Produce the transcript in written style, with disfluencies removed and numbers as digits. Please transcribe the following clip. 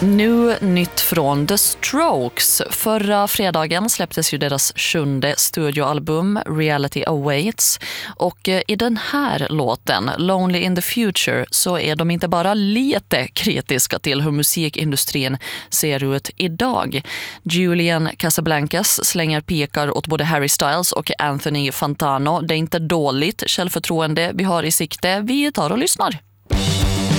Nu nytt från The Strokes. Förra fredagen släpptes ju deras 7:e studioalbum Reality Awaits. Och i den här låten, Lonely in the Future, så är de inte bara lite kritiska till hur musikindustrin ser ut idag. Julian Casablancas slänger pikar åt både Harry Styles och Anthony Fantano. Det är inte dåligt självförtroende vi har i sikte. Vi tar och lyssnar.